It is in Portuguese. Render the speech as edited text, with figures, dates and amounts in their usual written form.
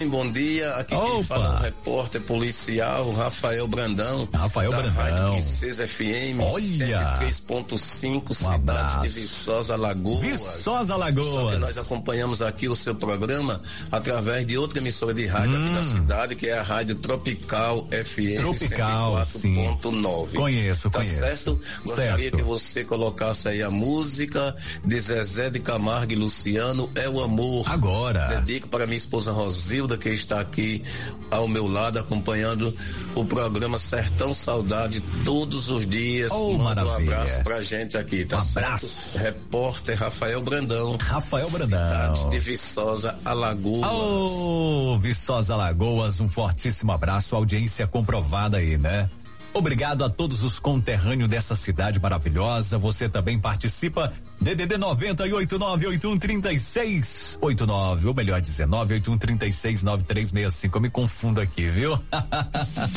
bom dia. Aqui quem fala é o repórter policial Rafael Brandão. Rafael Brandão. Rádio Princesa FM. Olha. 103.5, cidade de Viçosa, Alagoas. Viçosa, Alagoas. Só que nós acompanhamos aqui o seu programa através de outra emissora de rádio aqui da cidade, que é a Rádio Tropical FM. Tropical, 104.9. Conheço. Certo? Gostaria que você colocasse aí a música de Zezé de Camargo e Luciano, É o Amor. Agora. Dedico para minha esposa Rosilda, que está aqui ao meu lado acompanhando o programa Sertão Saudade todos os dias. Manda um abraço pra gente aqui, tá certo? Repórter Rafael Brandão. Cidade de Viçosa, Alagoas. Viçosa, Alagoas, um fortíssimo abraço, audiência comprovada aí, né? Obrigado a todos os conterrâneos dessa cidade maravilhosa. Você também participa. DDD 90-891-3689, ou melhor, 19-81-36-9365. Eu me confundo aqui, viu?